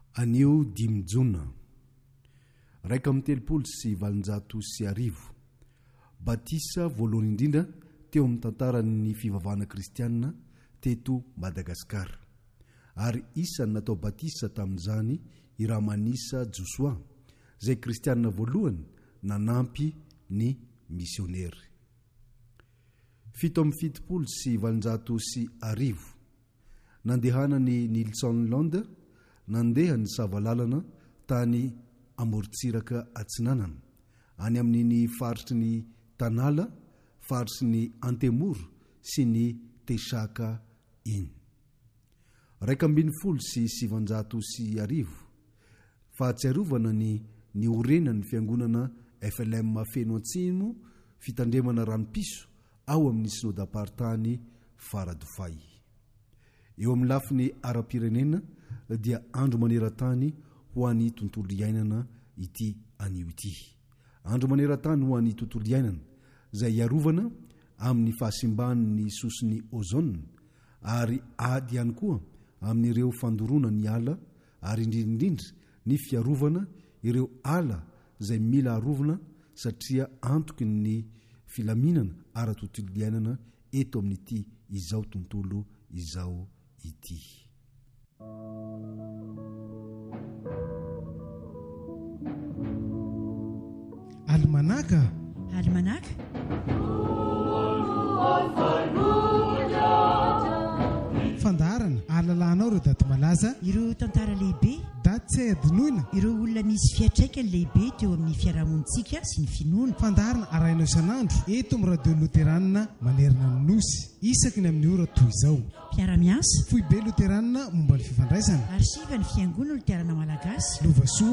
Anio 5 jona 2010 batisa voalohany indrindra teo amin'ny tantaran'ny fivavahana kristianina teto Madagasikara, ary isany natao batisa tamin'izany i Ramanisa Josoa, izay kristianina voalohany nanampy ny misionery. 770 nandehanany Nilson Land, nandeha ny savalalana tany Amoritsiraka Atsinanana, any amin'ny faritry ny Tanala, faritry ny Antemoro sy ny Tesaka iny. 270 fahatsiarovana ny orenan'ny fiangonana FLM Feno Antsimo fitandremana ranompiso ao amin'ny synodam-paritany Faradofay. Eo amin'ny lafiny ara-pirenena dia andro maneran-tany ho an'ny tontolo iainana ity anio ity. Andro maneran-tany ho an'ny tontolo iainana izay iarovana amin'ny fahasimban'ny sosiny ozone, ary ady ihany koa amin'ireo fandorona ny ala, ary indrindrindra ny fiarovana ireo ala izay mila arovana satria antoky ny filaminana ara-tontolo iainana eto amin'ity izao tontolo izao ity. Almanaka fandarana ahalalànao ireo daty malaza, ireo tantara lehibe, daty tsy hay adinoina, ireo olona misy fiatraikany lehibe teo amin'ny fiarahamonitsika sy ny finoana. fandarana arahinao isan'andro eto amin'ny radio loteranina manerana ny nosy, isaky ny amin'ny ora toy izao. Mpiara-miasa Foibe loteranina momba ny fifandraisana, arsiva ny fiangonana loterana malagasy, Lovasoa